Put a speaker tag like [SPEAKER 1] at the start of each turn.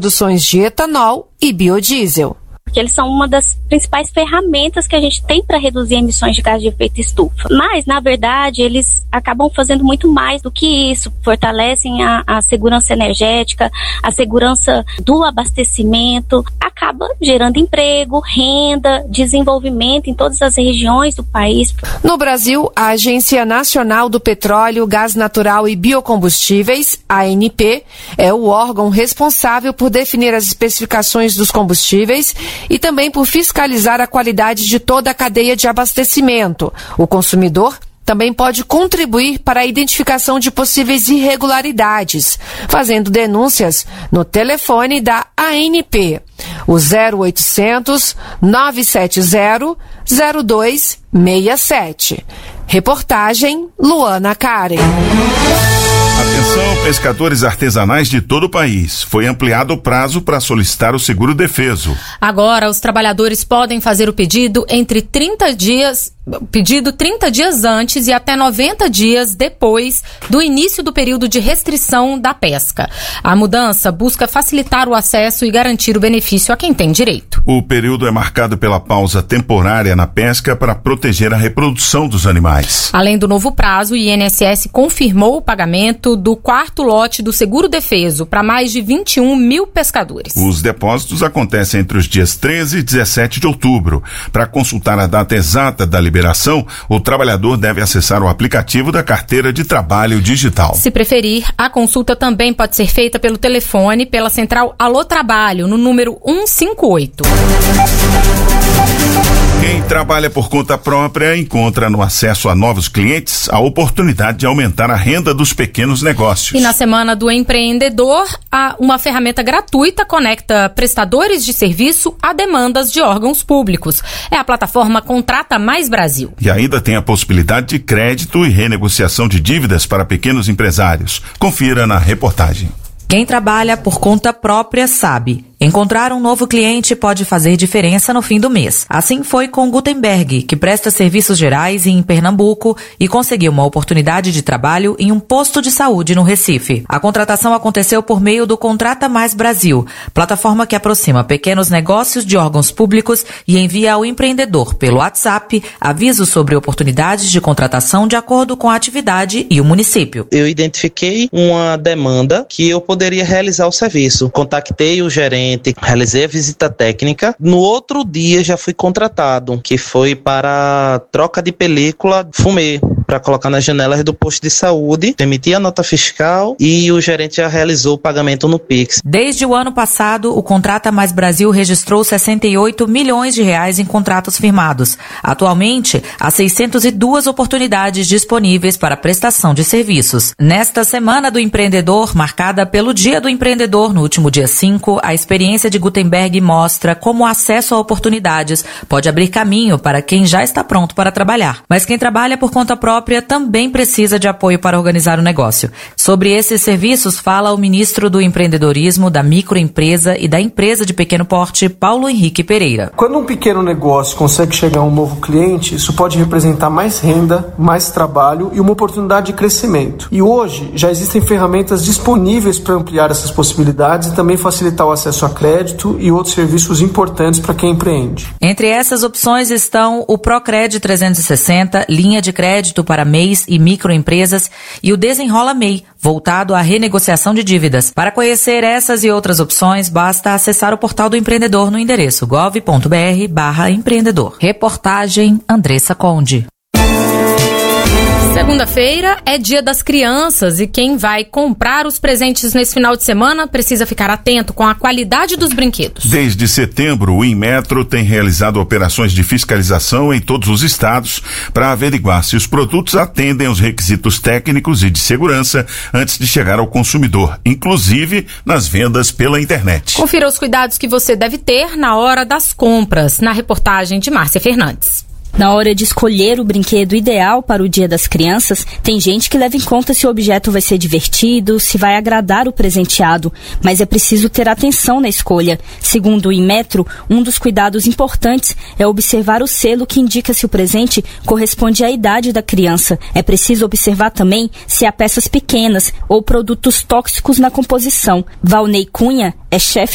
[SPEAKER 1] produções de etanol e biodiesel.
[SPEAKER 2] Porque eles são uma das principais ferramentas que a gente tem para reduzir emissões de gás de efeito estufa. Mas, na verdade, eles acabam fazendo muito mais do que isso. Fortalecem a segurança energética, a segurança do abastecimento, acaba gerando emprego, renda, desenvolvimento em todas as regiões do país.
[SPEAKER 1] No Brasil, a Agência Nacional do Petróleo, Gás Natural e Biocombustíveis, ANP, é o órgão responsável por definir as especificações dos combustíveis e também por fiscalizar a qualidade de toda a cadeia de abastecimento. O consumidor também pode contribuir para a identificação de possíveis irregularidades, fazendo denúncias no telefone da ANP, o 0800 970 0267. Reportagem Luana Karen.
[SPEAKER 3] Atenção, pescadores artesanais de todo o país. Foi ampliado o prazo para solicitar o seguro-defeso.
[SPEAKER 4] Agora, os trabalhadores podem fazer o pedido entre 30 dias antes e até 90 dias depois do início do período de restrição da pesca. A mudança busca facilitar o acesso e garantir o benefício a quem tem direito.
[SPEAKER 3] O período é marcado pela pausa temporária na pesca para proteger a reprodução dos animais.
[SPEAKER 4] Além do novo prazo, o INSS confirmou o pagamento do quarto lote do seguro-defeso para mais de 21 mil pescadores.
[SPEAKER 3] Os depósitos acontecem entre os dias 13 e 17 de outubro. Para consultar a data exata da liberação, o trabalhador deve acessar o aplicativo da Carteira de Trabalho Digital.
[SPEAKER 4] Se preferir, a consulta também pode ser feita pelo telefone, pela central Alô Trabalho, no número 158.
[SPEAKER 3] Quem trabalha por conta própria encontra no acesso a novos clientes a oportunidade de aumentar a renda dos pequenos negócios.
[SPEAKER 4] E na Semana do Empreendedor, uma ferramenta gratuita conecta prestadores de serviço a demandas de órgãos públicos. É a plataforma Contrata Mais Brasil.
[SPEAKER 3] E ainda tem a possibilidade de crédito e renegociação de dívidas para pequenos empresários. Confira na reportagem.
[SPEAKER 5] Quem trabalha por conta própria sabe. Encontrar um novo cliente pode fazer diferença no fim do mês. Assim foi com Gutenberg, que presta serviços gerais em Pernambuco e conseguiu uma oportunidade de trabalho em um posto de saúde no Recife. A contratação aconteceu por meio do Contrata Mais Brasil, plataforma que aproxima pequenos negócios de órgãos públicos e envia ao empreendedor pelo WhatsApp avisos sobre oportunidades de contratação de acordo com a atividade e o município.
[SPEAKER 6] Eu identifiquei uma demanda que eu poderia realizar o serviço. Contactei o gerente, realizei a visita técnica. No outro dia já fui contratado, que foi para troca de película fumê, para colocar nas janelas do posto de saúde, emiti a nota fiscal e o gerente já realizou o pagamento no Pix.
[SPEAKER 5] Desde o ano passado, o Contrata Mais Brasil registrou 68 milhões de reais em contratos firmados. Atualmente, há 602 oportunidades disponíveis para prestação de serviços. Nesta Semana do Empreendedor, marcada pelo Dia do Empreendedor, no último dia 5, a experiência de Gutenberg mostra como o acesso a oportunidades pode abrir caminho para quem já está pronto para trabalhar. Mas quem trabalha por conta própria também precisa de apoio para organizar o negócio. Sobre esses serviços fala o ministro do Empreendedorismo, da Microempresa e da Empresa de Pequeno Porte, Paulo Henrique Pereira.
[SPEAKER 7] Quando um pequeno negócio consegue chegar a um novo cliente, isso pode representar mais renda, mais trabalho e uma oportunidade de crescimento. E hoje já existem ferramentas disponíveis para ampliar essas possibilidades e também facilitar o acesso a crédito e outros serviços importantes para quem empreende.
[SPEAKER 5] Entre essas opções estão o Procred 360, linha de crédito para MEIs e microempresas, e o Desenrola MEI, voltado à renegociação de dívidas. Para conhecer essas e outras opções, basta acessar o portal do empreendedor no endereço gov.br/empreendedor. Reportagem Andressa Conde.
[SPEAKER 4] Segunda-feira é Dia das Crianças e quem vai comprar os presentes nesse final de semana precisa ficar atento com a qualidade dos brinquedos.
[SPEAKER 3] Desde setembro, o Inmetro tem realizado operações de fiscalização em todos os estados para averiguar se os produtos atendem aos requisitos técnicos e de segurança antes de chegar ao consumidor, inclusive nas vendas pela internet.
[SPEAKER 4] Confira os cuidados que você deve ter na hora das compras, na reportagem de Márcia Fernandes.
[SPEAKER 8] Na hora de escolher o brinquedo ideal para o Dia das Crianças, tem gente que leva em conta se o objeto vai ser divertido, se vai agradar o presenteado, mas é preciso ter atenção na escolha. Segundo o Inmetro, um dos cuidados importantes é observar o selo que indica se o presente corresponde à idade da criança. É preciso observar também se há peças pequenas ou produtos tóxicos na composição. Valnei Cunha é chefe